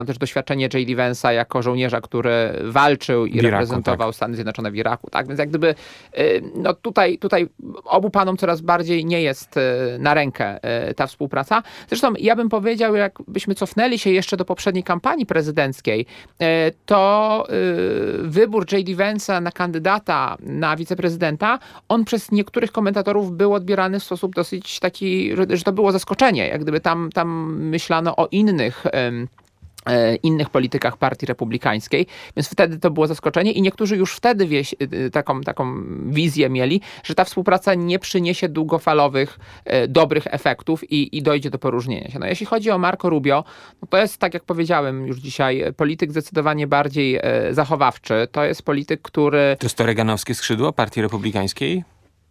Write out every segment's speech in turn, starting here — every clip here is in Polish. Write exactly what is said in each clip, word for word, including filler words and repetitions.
też doświadczenie J D. Vance'a jako żołnierza, który walczył i Iraku, reprezentował tak. Stany Zjednoczone w Iraku. Tak? Więc jak gdyby no tutaj, tutaj obu panom coraz bardziej nie jest na rękę ta współpraca. Zresztą ja bym powiedział, jakbyśmy cofnęli się jeszcze do poprzedniej kampanii prezydenckiej, to wybór J D. Vance'a na kandydata na wiceprezydenta, on przez niektórych komentatorów był odbierany w sposób dosyć taki, że to było zaskoczenie. Jak gdyby tam, tam myślano o innych innych politykach partii republikańskiej, więc wtedy to było zaskoczenie i niektórzy już wtedy wieś, taką, taką wizję mieli, że ta współpraca nie przyniesie długofalowych, dobrych efektów i, i dojdzie do poróżnienia się. No, jeśli chodzi o Marco Rubio, no to jest, tak jak powiedziałem już dzisiaj, polityk zdecydowanie bardziej zachowawczy. To jest polityk, który... To jest to reaganowskie skrzydło partii republikańskiej?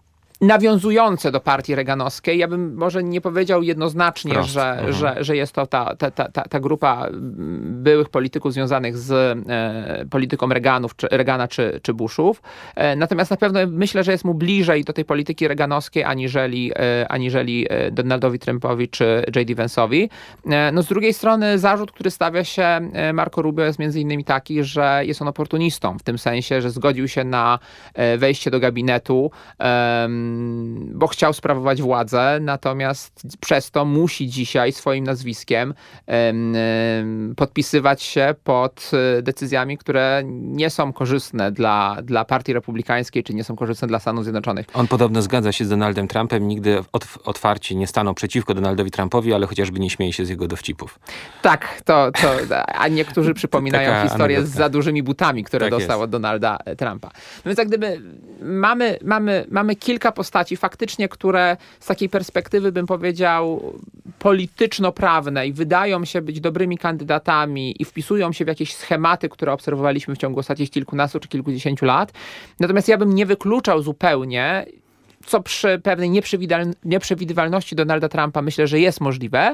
Nawiązujące do partii reaganowskiej. Ja bym może nie powiedział jednoznacznie, Prost. że, Mhm. że, że jest to ta, ta, ta, ta grupa byłych polityków związanych z e, polityką Reaganów, czy, Reagana czy, czy Bushów. E, natomiast na pewno myślę, że jest mu bliżej do tej polityki reaganowskiej aniżeli, e, aniżeli Donaldowi Trumpowi czy J D. Vance'owi. E, no z drugiej strony zarzut, który stawia się Marco Rubio, jest między innymi taki, że jest on oportunistą, w tym sensie, że zgodził się na wejście do gabinetu, e, bo chciał sprawować władzę, natomiast przez to musi dzisiaj swoim nazwiskiem um, um, podpisywać się pod decyzjami, które nie są korzystne dla, dla partii republikańskiej, czy nie są korzystne dla Stanów Zjednoczonych. On podobno zgadza się z Donaldem Trumpem, nigdy otwarcie nie stanął przeciwko Donaldowi Trumpowi, ale chociażby nie śmieje się z jego dowcipów. Tak, to, to a niektórzy przypominają Taka historię anegdotka. z za dużymi butami, które Tak dostał jest. od Donalda Trumpa. No więc jak gdyby mamy, mamy, mamy kilka postaci faktycznie, które z takiej perspektywy bym powiedział polityczno-prawnej wydają się być dobrymi kandydatami i wpisują się w jakieś schematy, które obserwowaliśmy w ciągu ostatnich kilkunastu czy kilkudziesięciu lat. Natomiast ja bym nie wykluczał zupełnie, co przy pewnej nieprzewidywalności Donalda Trumpa myślę, że jest możliwe,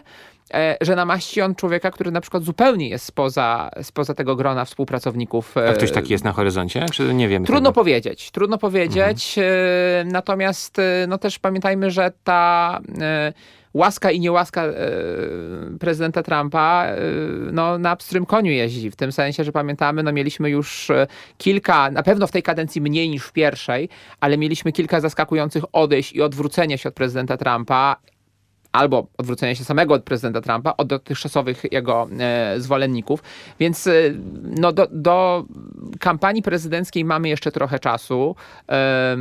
że namaści on człowieka, który na przykład zupełnie jest spoza, spoza tego grona współpracowników. A ktoś taki jest na horyzoncie? Czy nie wiemy Trudno tego? powiedzieć, trudno powiedzieć. Mhm. Natomiast no też pamiętajmy, że ta łaska i niełaska prezydenta Trumpa no, na pstrym koniu jeździ. W tym sensie, że pamiętamy, no mieliśmy już kilka, na pewno w tej kadencji mniej niż w pierwszej, ale mieliśmy kilka zaskakujących odejść i odwrócenia się od prezydenta Trumpa, albo odwrócenia się samego od prezydenta Trumpa, od dotychczasowych jego e, zwolenników. Więc e, no do, do kampanii prezydenckiej mamy jeszcze trochę czasu. E,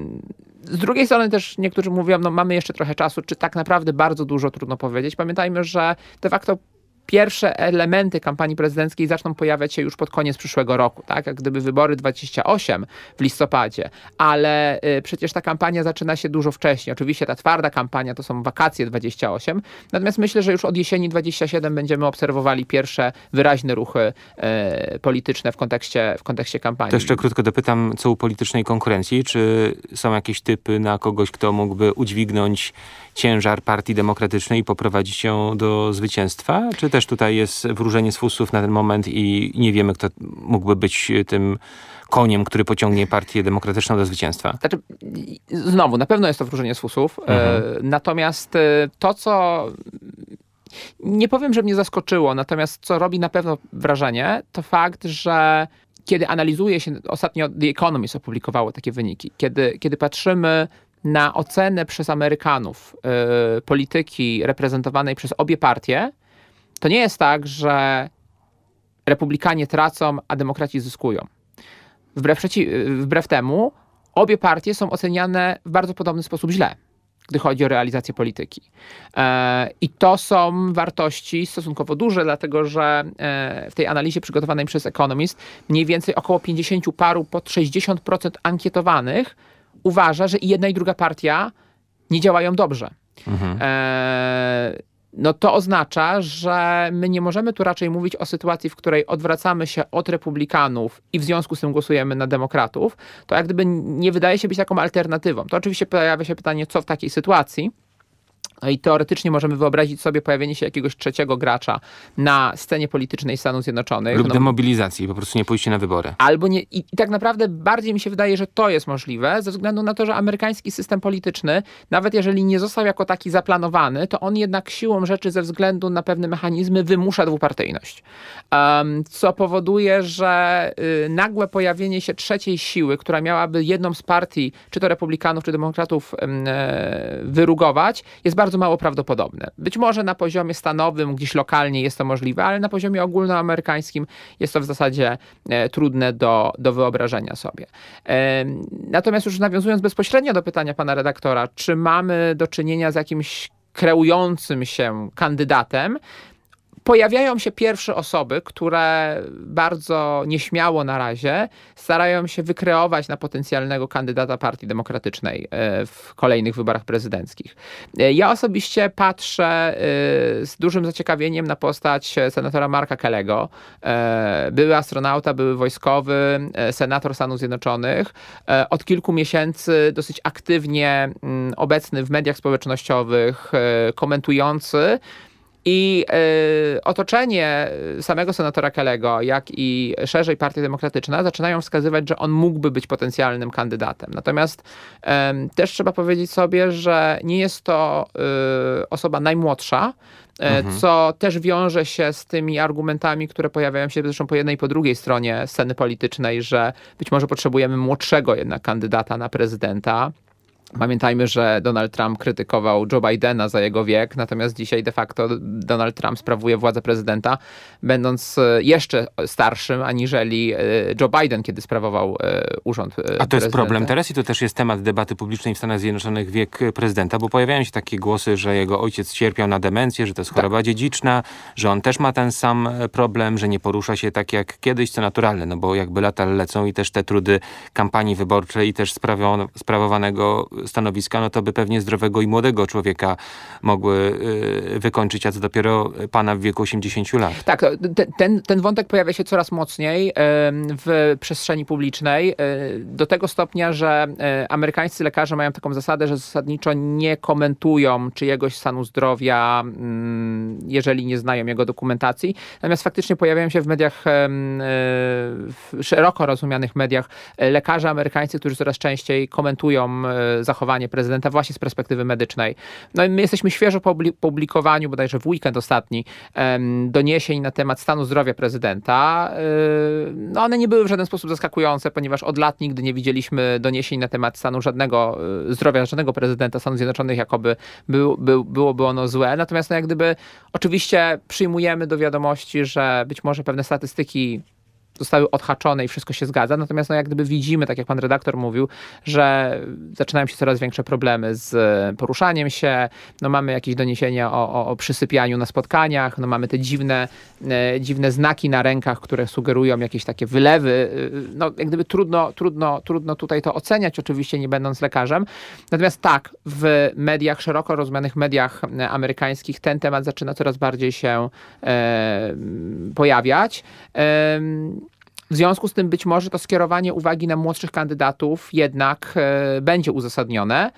z drugiej strony też niektórzy mówią, no mamy jeszcze trochę czasu, czy tak naprawdę bardzo dużo, trudno powiedzieć. Pamiętajmy, że de facto pierwsze elementy kampanii prezydenckiej zaczną pojawiać się już pod koniec przyszłego roku, tak? Jak gdyby wybory dwadzieścia osiem w listopadzie, ale y, przecież ta kampania zaczyna się dużo wcześniej. Oczywiście ta twarda kampania to są wakacje dwadzieścia osiem, natomiast myślę, że już od jesieni dwadzieścia siedem będziemy obserwowali pierwsze wyraźne ruchy y, polityczne w kontekście, w kontekście kampanii. To jeszcze krótko dopytam, co u politycznej konkurencji? Czy są jakieś typy na kogoś, kto mógłby udźwignąć ciężar partii demokratycznej i poprowadzić ją do zwycięstwa? Czy też tutaj jest wróżenie z fusów na ten moment i nie wiemy, kto mógłby być tym koniem, który pociągnie partię demokratyczną do zwycięstwa? Znaczy, znowu, na pewno jest to wróżenie z fusów. Mhm. Natomiast to, co nie powiem, że mnie zaskoczyło, natomiast co robi na pewno wrażenie, to fakt, że kiedy analizuje się, ostatnio The Economist opublikowało takie wyniki, kiedy, kiedy patrzymy na ocenę przez Amerykanów y, polityki reprezentowanej przez obie partie, to nie jest tak, że republikanie tracą, a demokraci zyskują. Wbrew, przeci- wbrew temu obie partie są oceniane w bardzo podobny sposób źle, gdy chodzi o realizację polityki. E, I to są wartości stosunkowo duże, dlatego że e, w tej analizie przygotowanej przez Economist mniej więcej około pięćdziesiąt paru pod sześćdziesiąt procent ankietowanych uważa, że i jedna i druga partia nie działają dobrze. Mhm. E, no to oznacza, że my nie możemy tu raczej mówić o sytuacji, w której odwracamy się od republikanów i w związku z tym głosujemy na demokratów. To jak gdyby nie wydaje się być taką alternatywą. To oczywiście pojawia się pytanie, co w takiej sytuacji. No i teoretycznie możemy wyobrazić sobie pojawienie się jakiegoś trzeciego gracza na scenie politycznej Stanów Zjednoczonych. Lub no, demobilizacji, po prostu nie pójście na wybory. Albo nie. I, I tak naprawdę bardziej mi się wydaje, że to jest możliwe, ze względu na to, że amerykański system polityczny, nawet jeżeli nie został jako taki zaplanowany, to on jednak siłą rzeczy ze względu na pewne mechanizmy wymusza dwupartyjność. Um, co powoduje, że y, nagłe pojawienie się trzeciej siły, która miałaby jedną z partii, czy to republikanów, czy demokratów y, wyrugować, jest bardzo bardzo mało prawdopodobne. Być może na poziomie stanowym, gdzieś lokalnie jest to możliwe, ale na poziomie ogólnoamerykańskim jest to w zasadzie e, trudne do, do wyobrażenia sobie. E, natomiast już nawiązując bezpośrednio do pytania pana redaktora, czy mamy do czynienia z jakimś kreującym się kandydatem, pojawiają się pierwsze osoby, które bardzo nieśmiało na razie starają się wykreować na potencjalnego kandydata Partii Demokratycznej w kolejnych wyborach prezydenckich. Ja osobiście patrzę z dużym zaciekawieniem na postać senatora Marka Kelly'ego. Były astronauta, były wojskowy, senator Stanów Zjednoczonych. Od kilku miesięcy dosyć aktywnie obecny w mediach społecznościowych, komentujący. I y, otoczenie samego senatora Kelly'ego, jak i szerzej Partia Demokratyczna zaczynają wskazywać, że on mógłby być potencjalnym kandydatem. Natomiast y, też trzeba powiedzieć sobie, że nie jest to y, osoba najmłodsza, Mhm. co też wiąże się z tymi argumentami, które pojawiają się zresztą po jednej i po drugiej stronie sceny politycznej, że być może potrzebujemy młodszego jednak kandydata na prezydenta. Pamiętajmy, że Donald Trump krytykował Joe Bidena za jego wiek, natomiast dzisiaj de facto Donald Trump sprawuje władzę prezydenta, będąc jeszcze starszym aniżeli Joe Biden, kiedy sprawował urząd prezydenta. A to jest problem teraz i to też jest temat debaty publicznej w Stanach Zjednoczonych, wiek prezydenta, bo pojawiają się takie głosy, że jego ojciec cierpiał na demencję, że to jest choroba tak. dziedziczna, że on też ma ten sam problem, że nie porusza się tak jak kiedyś, co naturalne, no bo jakby lata lecą i też te trudy kampanii wyborczej i też sprawo- sprawowanego stanowiska, no to by pewnie zdrowego i młodego człowieka mogły y, wykończyć, a co dopiero pana w wieku osiemdziesięciu lat. Tak, ten, ten wątek pojawia się coraz mocniej y, w przestrzeni publicznej, y, do tego stopnia, że y, amerykańscy lekarze mają taką zasadę, że zasadniczo nie komentują czyjegoś stanu zdrowia, y, jeżeli nie znają jego dokumentacji. Natomiast faktycznie pojawiają się w mediach, y, w szeroko rozumianych mediach, y, lekarze amerykańscy, którzy coraz częściej komentują y, zachowanie prezydenta właśnie z perspektywy medycznej. No i my jesteśmy świeżo po publikowaniu, bodajże w weekend ostatni, em, doniesień na temat stanu zdrowia prezydenta. Yy, no one nie były w żaden sposób zaskakujące, ponieważ od lat nigdy nie widzieliśmy doniesień na temat stanu żadnego yy, zdrowia, żadnego prezydenta Stanów Zjednoczonych, jakoby był, był, byłoby ono złe. Natomiast no jak gdyby oczywiście przyjmujemy do wiadomości, że być może pewne statystyki zostały odhaczone i wszystko się zgadza. Natomiast no, jak gdyby widzimy, tak jak pan redaktor mówił, że zaczynają się coraz większe problemy z poruszaniem się. No, mamy jakieś doniesienia o, o, o przysypianiu na spotkaniach. No, mamy te dziwne, e, dziwne znaki na rękach, które sugerują jakieś takie wylewy. No, jak gdyby trudno, trudno, trudno tutaj to oceniać, oczywiście nie będąc lekarzem. Natomiast tak, w mediach, szeroko rozumianych mediach amerykańskich ten temat zaczyna coraz bardziej się e, pojawiać. E, W związku z tym być może to skierowanie uwagi na młodszych kandydatów jednak e, będzie uzasadnione,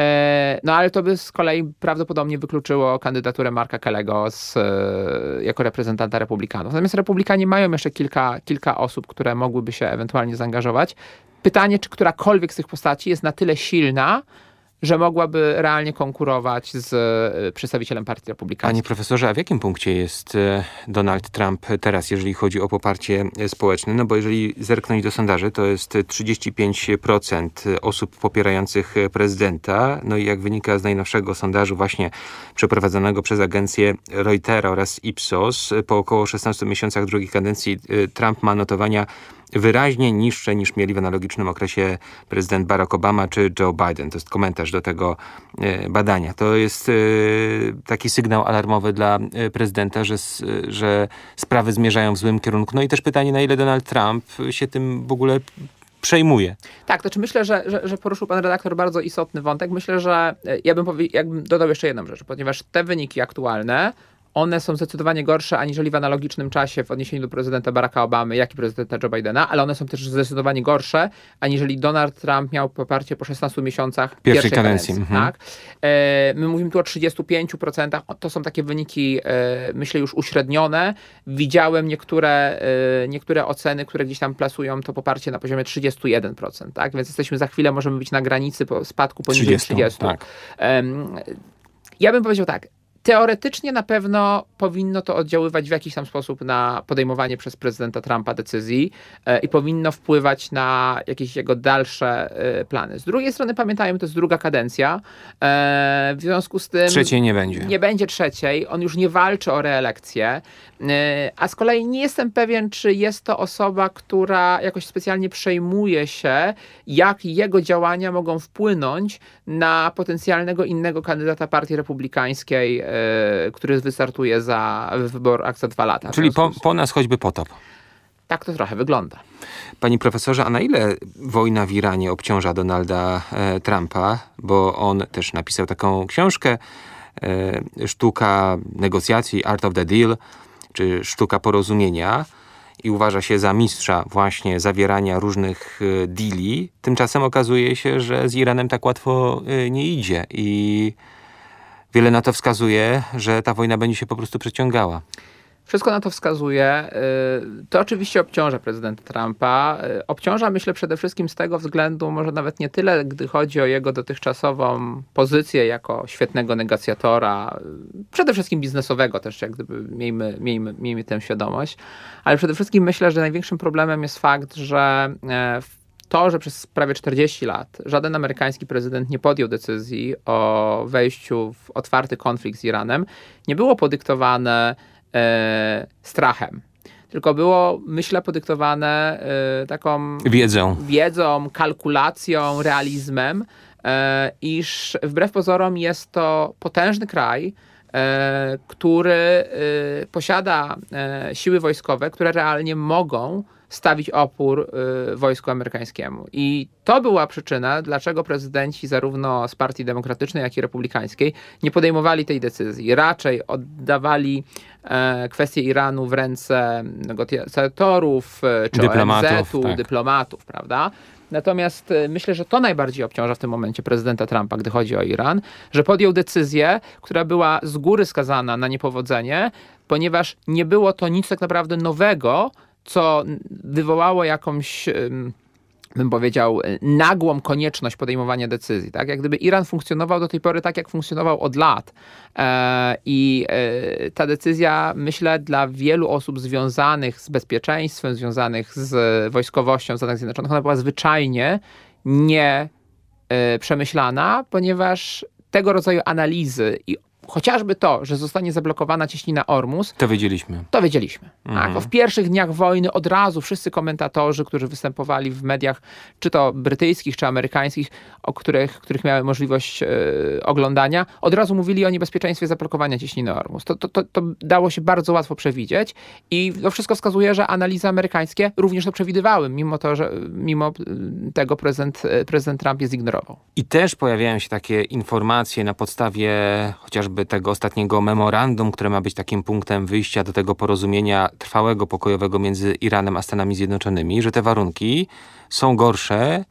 e, no ale to by z kolei prawdopodobnie wykluczyło kandydaturę Marka Kelly'ego z, e, jako reprezentanta republikanów. Natomiast republikanie mają jeszcze kilka, kilka osób, które mogłyby się ewentualnie zaangażować. Pytanie, czy którakolwiek z tych postaci jest na tyle silna, że mogłaby realnie konkurować z przedstawicielem Partii Republikańskiej. Panie profesorze, a w jakim punkcie jest Donald Trump teraz, jeżeli chodzi o poparcie społeczne? No bo jeżeli zerknąć do sondaży, to jest trzydzieści pięć procent osób popierających prezydenta. No i jak wynika z najnowszego sondażu właśnie przeprowadzonego przez agencję Reutera oraz Ipsos, po około szesnastu miesiącach drugiej kadencji Trump ma notowania wyraźnie niższe niż mieli w analogicznym okresie prezydent Barack Obama czy Joe Biden. To jest komentarz do tego e, badania. To jest e, taki sygnał alarmowy dla e, prezydenta, że, że sprawy zmierzają w złym kierunku. No i też pytanie, na ile Donald Trump się tym w ogóle przejmuje. Tak, to czy myślę, że, że, że poruszył pan redaktor bardzo istotny wątek. Myślę, że ja bym, powie, ja bym dodał jeszcze jedną rzecz, ponieważ te wyniki aktualne, one są zdecydowanie gorsze aniżeli w analogicznym czasie w odniesieniu do prezydenta Baracka Obamy, jak i prezydenta Joe Bidena, ale one są też zdecydowanie gorsze aniżeli Donald Trump miał poparcie po szesnastu miesiącach pierwszej, pierwszej kadencji. kadencji. Mhm. Tak? E, my mówimy tu o trzydziestu pięciu procentach. To są takie wyniki, e, myślę, już uśrednione. Widziałem niektóre, e, niektóre oceny, które gdzieś tam plasują to poparcie na poziomie trzydziestu jeden procent. Tak? Więc jesteśmy za chwilę, możemy być na granicy po spadku poniżej trzydziestu, trzydziestu. tak. E, ja bym powiedział tak. Teoretycznie na pewno powinno to oddziaływać w jakiś tam sposób na podejmowanie przez prezydenta Trumpa decyzji e, i powinno wpływać na jakieś jego dalsze e, plany. Z drugiej strony pamiętajmy, to jest druga kadencja. E, w związku z tym... Trzeciej nie będzie. Nie będzie trzeciej. On już nie walczy o reelekcję. E, a z kolei nie jestem pewien, czy jest to osoba, która jakoś specjalnie przejmuje się, jak jego działania mogą wpłynąć na potencjalnego innego kandydata Partii Republikańskiej, który wystartuje za w wyborach za dwa lata. Czyli po, po nas choćby potop. Tak to trochę wygląda. Panie profesorze, a na ile wojna w Iranie obciąża Donalda e, Trumpa? Bo on też napisał taką książkę, e, Sztuka negocjacji, Art of the Deal, czy Sztuka porozumienia, i uważa się za mistrza właśnie zawierania różnych e, deali. Tymczasem okazuje się, że z Iranem tak łatwo e, nie idzie i wiele na to wskazuje, że ta wojna będzie się po prostu przeciągała. Wszystko na to wskazuje. To oczywiście obciąża prezydenta Trumpa. Obciąża, myślę, przede wszystkim z tego względu, może nawet nie tyle, gdy chodzi o jego dotychczasową pozycję jako świetnego negocjatora, przede wszystkim biznesowego też, jak gdyby miejmy, miejmy, miejmy tę świadomość, ale przede wszystkim myślę, że największym problemem jest fakt, że w to, że przez prawie czterdzieści lat żaden amerykański prezydent nie podjął decyzji o wejściu w otwarty konflikt z Iranem, nie było podyktowane e, strachem. Tylko było, myślę, podyktowane e, taką wiedzą, wiedzą, kalkulacją, realizmem, e, iż wbrew pozorom jest to potężny kraj, e, który e, posiada e, siły wojskowe, które realnie mogą stawić opór y, wojsku amerykańskiemu. I to była przyczyna, dlaczego prezydenci zarówno z Partii Demokratycznej, jak i Republikańskiej nie podejmowali tej decyzji. Raczej oddawali e, kwestię Iranu w ręce negocjatorów, czy dyplomatów, O N Z-u, tak. dyplomatów, prawda? Natomiast y, myślę, że to najbardziej obciąża w tym momencie prezydenta Trumpa, gdy chodzi o Iran, że podjął decyzję, która była z góry skazana na niepowodzenie, ponieważ nie było to nic tak naprawdę nowego, co wywołało jakąś, bym powiedział, nagłą konieczność podejmowania decyzji. Tak? Jak gdyby Iran funkcjonował do tej pory tak, jak funkcjonował od lat. E, I e, ta decyzja, myślę, dla wielu osób związanych z bezpieczeństwem, związanych z wojskowością Stanów Zjednoczonych, ona była zwyczajnie nie e, przemyślana, ponieważ tego rodzaju analizy i chociażby to, że zostanie zablokowana cieśnina Ormus, to wiedzieliśmy. To wiedzieliśmy. Mhm. Tak, w pierwszych dniach wojny od razu wszyscy komentatorzy, którzy występowali w mediach, czy to brytyjskich, czy amerykańskich, o których, których miałem możliwość e, oglądania, od razu mówili o niebezpieczeństwie zablokowania cieśniny Ormus. To, to, to, to dało się bardzo łatwo przewidzieć i to wszystko wskazuje, że analizy amerykańskie również to przewidywały, mimo to, że mimo tego prezydent, prezydent Trump je zignorował. I też pojawiają się takie informacje na podstawie chociażby tego ostatniego memorandum, które ma być takim punktem wyjścia do tego porozumienia trwałego, pokojowego między Iranem a Stanami Zjednoczonymi, że te warunki są gorsze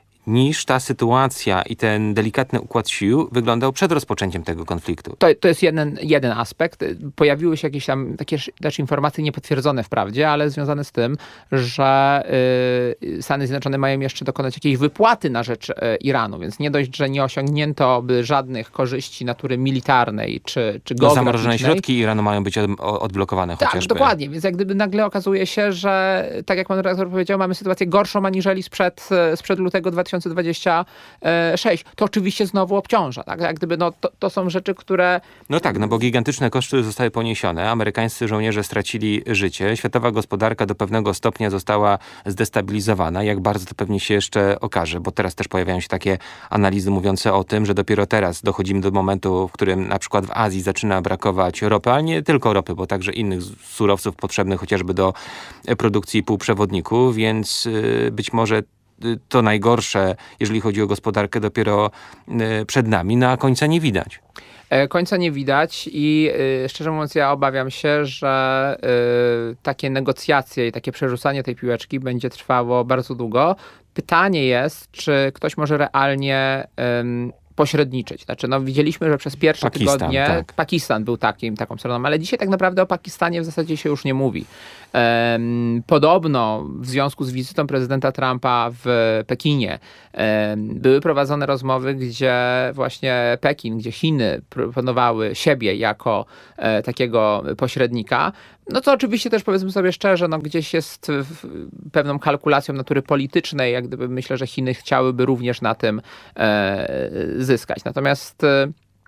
niż ta sytuacja i ten delikatny układ sił wyglądał przed rozpoczęciem tego konfliktu. To, to jest jeden, jeden aspekt. Pojawiły się jakieś tam takie też informacje niepotwierdzone wprawdzie, ale związane z tym, że y, Stany Zjednoczone mają jeszcze dokonać jakiejś wypłaty na rzecz y, Iranu, więc nie dość, że nie osiągnięto by żadnych korzyści natury militarnej czy, czy geograficznej. Zamrożone środki Iranu mają być od, odblokowane tak, chociażby. Dokładnie, więc jak gdyby nagle okazuje się, że tak jak pan redaktor powiedział, mamy sytuację gorszą aniżeli sprzed, sprzed lutego dwa tysiące dwudziestego trzeciego. To oczywiście znowu obciąża. Tak? Jak gdyby no, to, to są rzeczy, które... No tak, no bo gigantyczne koszty zostały poniesione. Amerykańscy żołnierze stracili życie. Światowa gospodarka do pewnego stopnia została zdestabilizowana. Jak bardzo to pewnie się jeszcze okaże, bo teraz też pojawiają się takie analizy mówiące o tym, że dopiero teraz dochodzimy do momentu, w którym na przykład w Azji zaczyna brakować ropy, ale nie tylko ropy, bo także innych surowców potrzebnych chociażby do produkcji półprzewodników, więc yy, być może to najgorsze, jeżeli chodzi o gospodarkę, dopiero przed nami, no a końca nie widać. Końca nie widać i y, szczerze mówiąc ja obawiam się, że y, takie negocjacje i takie przerzucanie tej piłeczki będzie trwało bardzo długo. Pytanie jest, czy ktoś może realnie ym, pośredniczyć. Znaczy, no, widzieliśmy, że przez pierwsze Pakistan, tygodnie tak. Pakistan był takim, taką stroną, ale dzisiaj tak naprawdę o Pakistanie w zasadzie się już nie mówi. Um, podobno w związku z wizytą prezydenta Trumpa w Pekinie um, były prowadzone rozmowy, gdzie właśnie Pekin, gdzie Chiny proponowały siebie jako e, takiego pośrednika. No co oczywiście też powiedzmy sobie szczerze, no gdzieś jest w, pewną kalkulacją natury politycznej, jak gdyby myślę, że Chiny chciałyby również na tym e, zyskać. Natomiast e,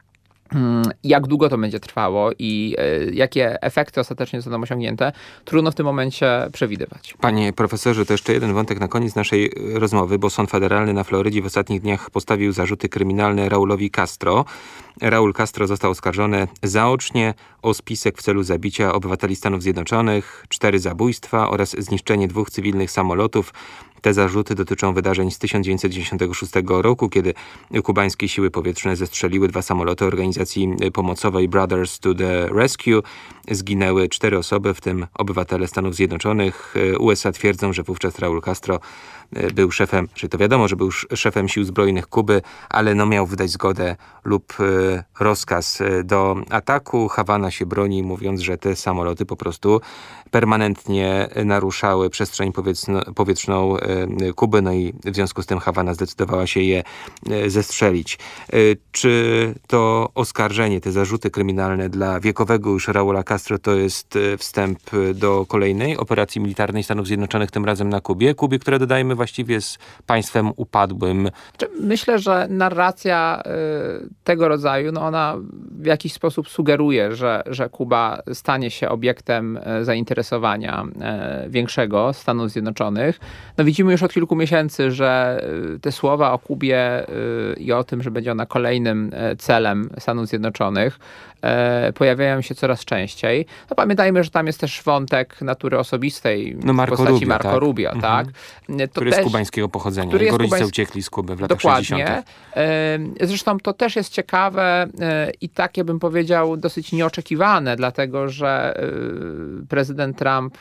jak długo to będzie trwało i y, jakie efekty ostatecznie zostaną osiągnięte, trudno w tym momencie przewidywać. Panie profesorze, to jeszcze jeden wątek na koniec naszej rozmowy, bo Sąd Federalny na Florydzie w ostatnich dniach postawił zarzuty kryminalne Raulowi Castro. Raul Castro został oskarżony zaocznie o spisek w celu zabicia obywateli Stanów Zjednoczonych, cztery zabójstwa oraz zniszczenie dwóch cywilnych samolotów. Te zarzuty dotyczą wydarzeń z tysiąc dziewięćset dziewięćdziesiątego szóstego roku, kiedy kubańskie siły powietrzne zestrzeliły dwa samoloty organizacji pomocowej Brothers to the Rescue. Zginęły cztery osoby, w tym obywatele Stanów Zjednoczonych. U S A twierdzą, że wówczas Raul Castro był szefem, czyli to wiadomo, że był szefem sił zbrojnych Kuby, ale no miał wydać zgodę lub y, rozkaz do ataku. Hawana się broni, mówiąc, że te samoloty po prostu permanentnie naruszały przestrzeń powietrzno, powietrzną y, Kuby, no i w związku z tym Hawana zdecydowała się je y, zestrzelić. Y, czy to oskarżenie, te zarzuty kryminalne dla wiekowego już Raula Castro to jest y, wstęp do kolejnej operacji militarnej Stanów Zjednoczonych, tym razem na Kubie? Kubie, która dodajmy właściwie jest państwem upadłym. Myślę, że narracja y, tego rodzaju, no ona w jakiś sposób sugeruje, że, że Kuba stanie się obiektem y, zainteresowania y, większego Stanów Zjednoczonych. No widzimy już od kilku miesięcy, że y, te słowa o Kubie y, i o tym, że będzie ona kolejnym y, celem Stanów Zjednoczonych y, pojawiają się coraz częściej. No pamiętajmy, że tam jest też wątek natury osobistej no Marco w postaci Rubio, Marco tak? Rubio, Mhm. tak? To który też, jest kubańskiego pochodzenia. który Jego jest rodzice kubańs... uciekli z Kuby w latach Dokładnie. sześćdziesiątych. Zresztą to też jest ciekawe i takie bym powiedział dosyć nieoczekiwane, dlatego że prezydent Trump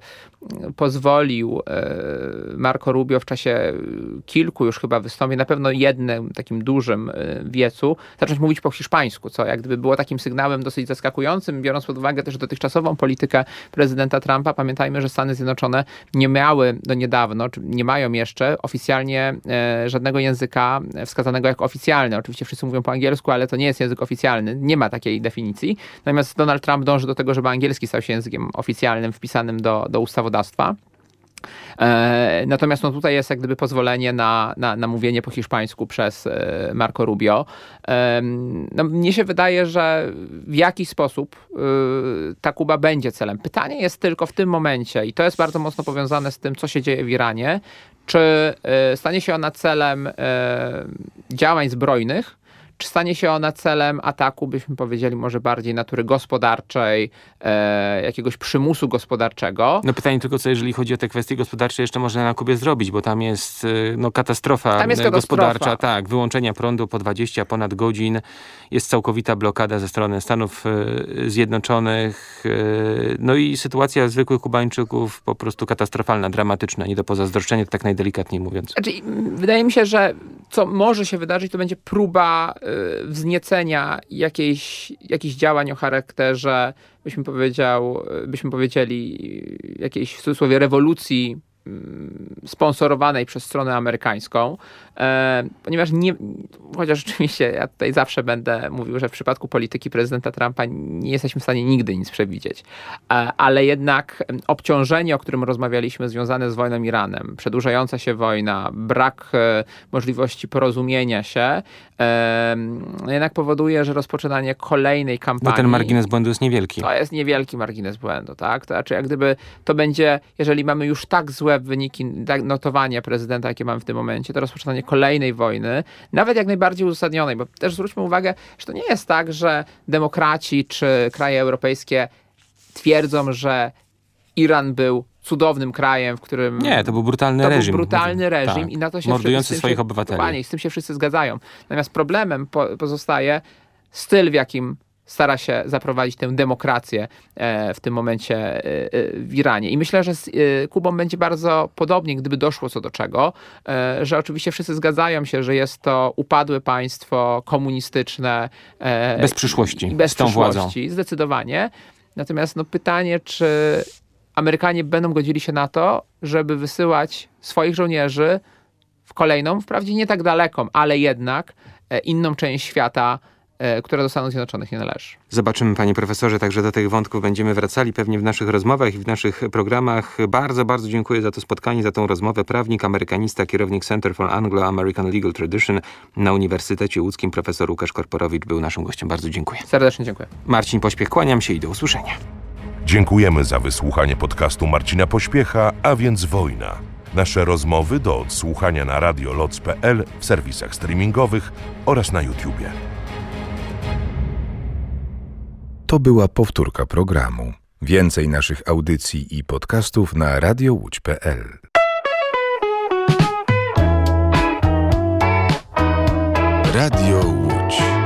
pozwolił Marco Rubio w czasie kilku już chyba wystąpień, na pewno jednym takim dużym wiecu, zacząć mówić po hiszpańsku, co jak gdyby było takim sygnałem dosyć zaskakującym, biorąc pod uwagę też dotychczasową politykę prezydenta Trumpa. Pamiętajmy, że Stany Zjednoczone nie miały do niedawno, czy nie mają jeszcze oficjalnie żadnego języka wskazanego jako oficjalny. Oczywiście wszyscy mówią po angielsku, ale to nie jest język oficjalny, nie ma takiej definicji. Natomiast Donald Trump dąży do tego, żeby angielski stał się językiem oficjalnym, wpisanym do, do ustawodawstwa. E, natomiast no, tutaj jest jak gdyby pozwolenie na, na, na mówienie po hiszpańsku przez e, Marco Rubio. E, no, mnie się wydaje, że w jakiś sposób e, ta Kuba będzie celem. Pytanie jest tylko w tym momencie, i to jest bardzo mocno powiązane z tym, co się dzieje w Iranie, czy e, stanie się ona celem e, działań zbrojnych, czy stanie się ona celem ataku, byśmy powiedzieli, może bardziej natury gospodarczej, e, jakiegoś przymusu gospodarczego. No pytanie tylko, co jeżeli chodzi o te kwestie gospodarcze, jeszcze można na Kubie zrobić, bo tam jest no, katastrofa tam jest gospodarcza. katastrofa. Tak, wyłączenia prądu po dwadzieścia ponad godzin. Jest całkowita blokada ze strony Stanów e, Zjednoczonych. E, no i sytuacja zwykłych Kubańczyków po prostu katastrofalna, dramatyczna, nie do pozazdroszczenia, tak najdelikatniej mówiąc. Znaczy, wydaje mi się, że co może się wydarzyć, to będzie próba wzniecenia jakiejś, jakichś działań o charakterze, byśmy powiedział, byśmy powiedzieli, jakiejś w cudzysłowie rewolucji sponsorowanej przez stronę amerykańską, e, ponieważ nie, chociaż rzeczywiście ja tutaj zawsze będę mówił, że w przypadku polityki prezydenta Trumpa nie jesteśmy w stanie nigdy nic przewidzieć, e, ale jednak obciążenie, o którym rozmawialiśmy, związane z wojną Iranem, przedłużająca się wojna, brak e, możliwości porozumienia się, e, jednak powoduje, że rozpoczynanie kolejnej kampanii... No ten margines błędu jest niewielki. To jest niewielki margines błędu, tak? To znaczy jak gdyby to będzie, jeżeli mamy już tak złe wyniki notowania prezydenta, jakie mamy w tym momencie, to rozpoczynanie kolejnej wojny, nawet jak najbardziej uzasadnionej, bo też zwróćmy uwagę, że to nie jest tak, że demokraci czy kraje europejskie twierdzą, że Iran był cudownym krajem, w którym... Nie, to był brutalny to reżim. był brutalny reżim tak. i na to się mordujący wszyscy, swoich się, obywateli. Panie, i z tym się wszyscy zgadzają. Natomiast problemem po, pozostaje styl, w jakim stara się zaprowadzić tę demokrację w tym momencie w Iranie. I myślę, że z Kubą będzie bardzo podobnie, gdyby doszło co do czego, że oczywiście wszyscy zgadzają się, że jest to upadłe państwo komunistyczne. Bez przyszłości. I bez z tą przyszłości, władzą. zdecydowanie. Natomiast no, pytanie, czy Amerykanie będą godzili się na to, żeby wysyłać swoich żołnierzy w kolejną, wprawdzie nie tak daleką, ale jednak inną część świata, która do Stanów Zjednoczonych nie należy. Zobaczymy, panie profesorze, także do tych wątków będziemy wracali pewnie w naszych rozmowach i w naszych programach. Bardzo, bardzo dziękuję za to spotkanie, za tą rozmowę. Prawnik, amerykanista, kierownik Center for Anglo-American Legal Tradition na Uniwersytecie Łódzkim, profesor Łukasz Korporowicz był naszym gościem. Bardzo dziękuję. Serdecznie dziękuję. Marcin Pośpiech, kłaniam się i do usłyszenia. Dziękujemy za wysłuchanie podcastu Marcina Pośpiecha, a więc Wojna. Nasze rozmowy do odsłuchania na radio loc kropka p l, w serwisach streamingowych oraz na YouTubie. To była powtórka programu. Więcej naszych audycji i podcastów na radio łódź kropka p l. Radio